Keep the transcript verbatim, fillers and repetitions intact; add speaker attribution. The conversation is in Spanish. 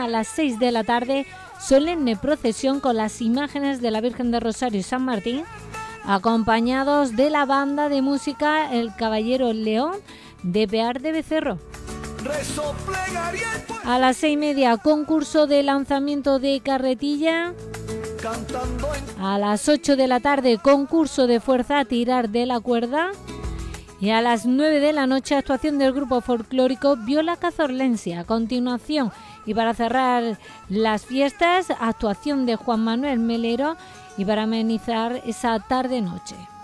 Speaker 1: a las seis de la tarde, solemne procesión con las imágenes de la Virgen de Rosario y San Martín, acompañados de la banda de música El Caballero León de Pear de Becerro. A las seis y media, concurso de lanzamiento de carretilla. A las ocho de la tarde, concurso de fuerza a tirar de la cuerda. Y a las nueve de la noche, actuación del grupo folclórico Viola Cazorlense. A continuación, y para cerrar las fiestas, actuación de Juan Manuel Melero y para amenizar esa tarde-noche.